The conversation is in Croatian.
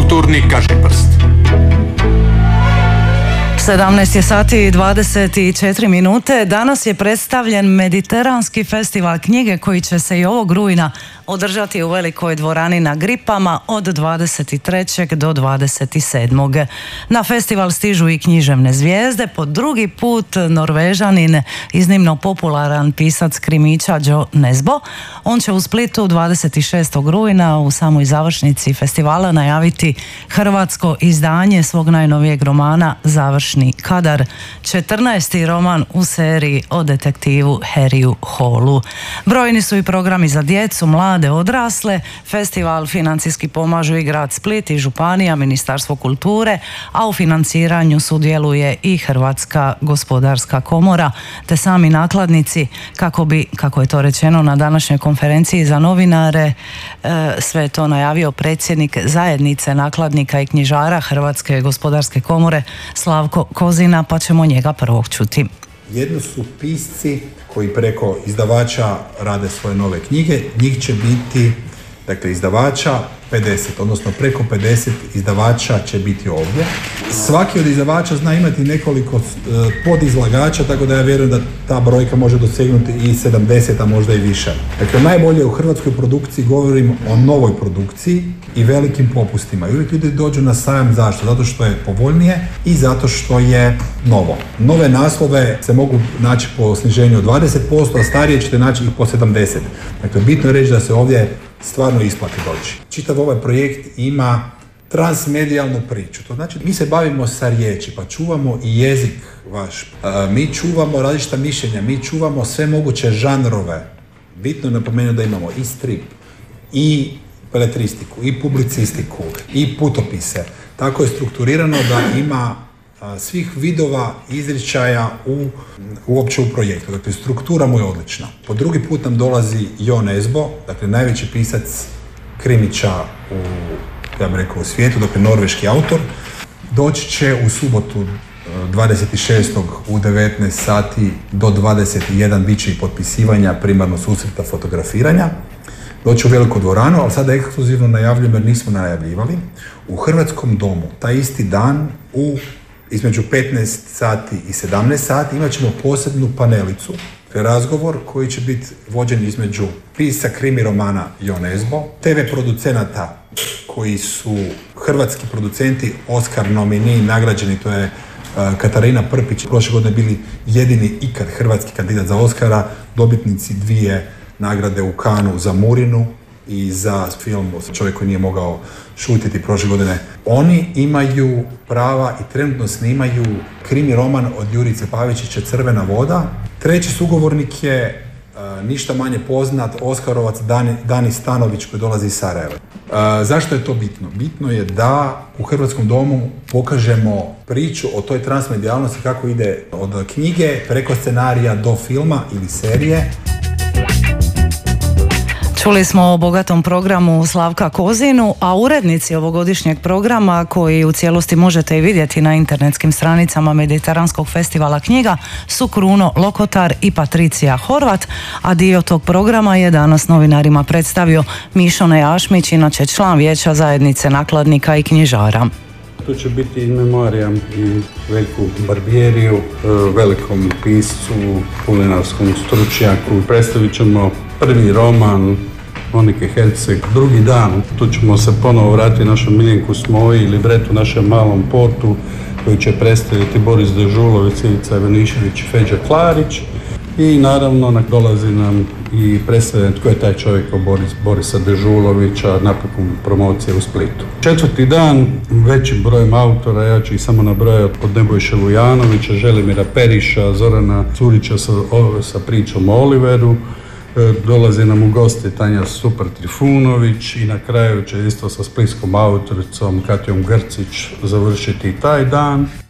Kulturni kažiprst. 17 je sati i 24 minute. Danas je predstavljen Mediteranski festival knjige koji će se i ovog rujna održati u Velikoj dvorani na Gripama od 23. do 27. Na festival stižu i književne zvijezde. Po drugi put Norvežanin, iznimno popularan pisac krimića Joe Nesbo. On će u Splitu 26. rujna u samoj završnici festivala najaviti hrvatsko izdanje svog najnovijeg romana Završni kadar, 14. roman u seriji o detektivu Harryu Hallu. Brojni su i programi za djecu, mlade, odrasle. Festival financijski pomažu i grad Split i županija, Ministarstvo kulture, a u financiranju sudjeluje i Hrvatska gospodarska komora, te sami nakladnici, kako je to rečeno na današnjoj konferenciji za novinare, sve je to najavio predsjednik zajednice nakladnika i knjižara Hrvatske gospodarske komore Slavko Kozina, pa ćemo njega prvog čuti. Jedno su pisci koji preko izdavača rade svoje nove knjige, njih će biti, dakle, izdavača 50, odnosno preko 50 izdavača će biti ovdje. Svaki od izdavača zna imati nekoliko podizlagača, tako da ja vjerujem da ta brojka može dosegnuti i 70, a možda i više. Dakle, najbolje u hrvatskoj produkciji govorim o novoj produkciji i velikim popustima. I uvijek ljudi dođu na sajam, zašto? Zato što je povoljnije i zato što je novo. Nove naslove se mogu naći po sniženju od 20%, a starije ćete naći i po 70%. Dakle, bitno je reći da se ovdje stvarno isplati doći. Čitav ovaj projekt ima transmedijalnu priču. To znači, mi se bavimo sa riječi, pa čuvamo i jezik vaš. Mi čuvamo različita mišljenja, mi čuvamo sve moguće žanrove. Bitno je napomenuti da imamo i strip, i beletristiku, i publicistiku, i putopise. Tako je strukturirano da ima svih vidova izričaja uopće u projektu. Dakle, struktura mu je odlična. Po drugi put nam dolazi Joe Nesbo, dakle, najveći pisac krimića u svijetu, dakle, norveški autor. Doći će u subotu 26. u 19 sati do 21 bit će i potpisivanja, primarno susreta, fotografiranja. Doći u Veliku dvoranu, ali sada ekskluzivno najavljujem jer nismo najavljivali. U Hrvatskom domu, taj isti dan, između 15 sati i 17 sati imat ćemo posebnu panelicu, razgovor koji će biti vođen između pisca krimi romana Joe Nesbo, TV producenata koji su hrvatski producenti, Oscar nomini, nagrađeni, to je Katarina Prpić, prošle godine bili jedini ikad hrvatski kandidat za Oscara, dobitnici 2 nagrade u Cannesu za Murinu i za film Čovjek koji nije mogao šutiti prošle godine. Oni imaju prava i trenutno snimaju krimi roman od Jurice Pavičića Crvena voda. Treći sugovornik je ništa manje poznat Oskarovac Dani Stanović koji dolazi iz Sarajeva. Zašto je to bitno? Bitno je da u Hrvatskom domu pokažemo priču o toj transmedijalnosti kako ide od knjige preko scenarija do filma ili serije. Čuli smo o bogatom programu Slavka Kozinu, a urednici ovogodišnjeg programa, koji u cijelosti možete i vidjeti na internetskim stranicama Mediteranskog festivala knjiga, su Kruno Lokotar i Patricija Horvat, a dio tog programa je danas novinarima predstavio Mišo Nejašmić, inače član vijeća zajednice nakladnika i knjižara. Tu će biti in memoriam i Veljku Barbieriju, velikom piscu, kulinarskom stručnjaku. Predstavit ćemo prvi roman Monike Herceg. Drugi dan tu ćemo se ponovo vratiti našom Miljenku Smoji i libretu našem Malom portu koji će predstaviti Boris Dežulović, Ivica Ivanišević i Feđa Klarić. I naravno dolazi nam i predstavljanje tko je taj čovjek Borisa Dežulovića, napokon promocije u Splitu. Četvrti dan, većim brojem autora, ja ću ih samo nabrojati, od Nebojše Lujanovića, Želimira Periša, Zorana Curića sa pričom o Oliveru. Dolazi nam u goste Tanja Super Trifunović i na kraju će isto sa splitskom autoricom Katjom Grcić završiti taj dan.